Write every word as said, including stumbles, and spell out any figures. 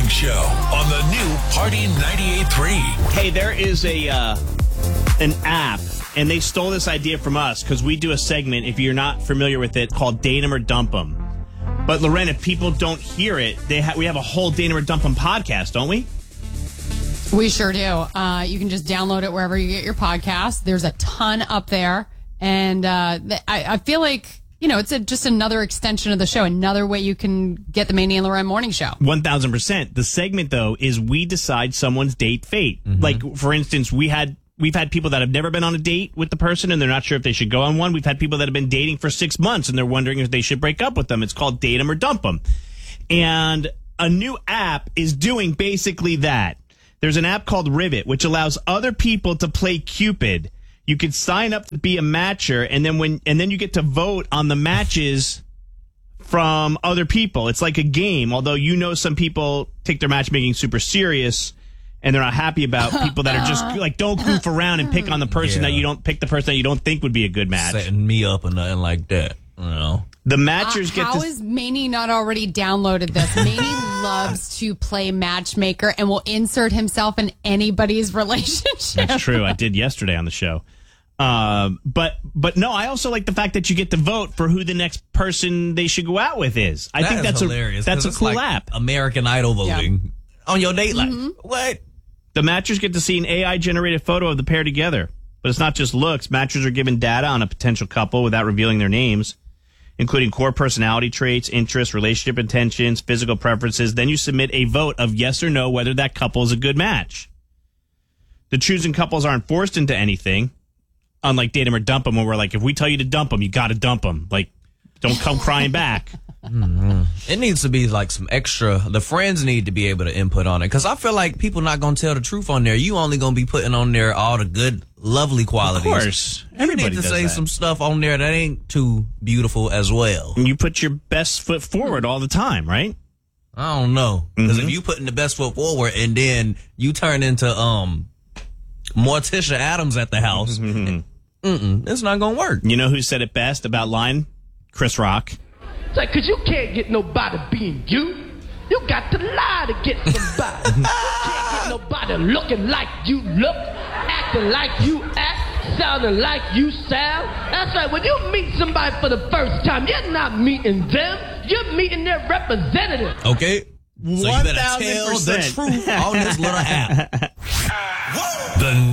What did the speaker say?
Morning Show on the new Party ninety-eight point three. Hey, there is a uh, an app, and they stole this idea from us because we do a segment, if you're not familiar with it, called Date 'em or Dump 'em. But, Loren, if people don't hear it, they ha- we have a whole Date 'em or Dump 'em podcast, don't we? We sure do. Uh, you can just download it wherever you get your podcast. There's a ton up there. And uh, th- I, I feel like, you know, it's a, just another extension of the show, another way you can get the Manny and Loren morning show. one thousand percent. The segment, though, is we decide someone's date fate. Mm-hmm. Like, for instance, we had... We've had people that have never been on a date with the person and they're not sure if they should go on one. We've had people that have been dating for six months and they're wondering if they should break up with them. It's called Date 'em or Dump 'em. And a new app is doing basically that. There's an app called Rivet, which allows other people to play Cupid. You can sign up to be a matcher, and then when and then you get to vote on the matches from other people. It's like a game, although you know some people take their matchmaking super serious. And they're not happy about people that are just like, don't goof around and pick on the person yeah. that you don't pick the person that you don't think would be a good match. Setting me up or nothing like that. You know. The matchers uh, get How to... is Manny not already downloaded this? Manny loves to play matchmaker and will insert himself in anybody's relationship. That's true. I did yesterday on the show. Um, but but no, I also like the fact that you get to vote for who the next person they should go out with is. I that think is that's hilarious, a that's a cool like app. American Idol voting yeah. on your date life. Mm-hmm. What? The matchers get to see an A I-generated photo of the pair together. But it's not just looks. Matchers are given data on a potential couple without revealing their names, including core personality traits, interests, relationship intentions, physical preferences. Then you submit a vote of yes or no whether that couple is a good match. The choosing couples aren't forced into anything, unlike Date 'em or Dump 'em, where we're like, if we tell you to dump them, you got to dump them. Like, don't come crying back. Mm-hmm. It needs to be like some extra. The friends need to be able to input on it because I feel like people not gonna tell the truth on there. You only gonna be putting on there all the good, lovely qualities. Of course, everybody you need to does say that. some stuff on there that ain't too beautiful as well. And you put your best foot forward all the time, right? I don't know because mm-hmm. if you putting the best foot forward and then you turn into um Morticia Adams at the house, mm-mm, it's not gonna work. You know who said it best about lying? Chris Rock. It's like, because you can't get nobody being you. You got to lie to get somebody. You can't get nobody looking like you look, acting like you act, sounding like you sound. That's right. When you meet somebody for the first time, you're not meeting them. You're meeting their representative. Okay. So you better tell the truth on this little app. The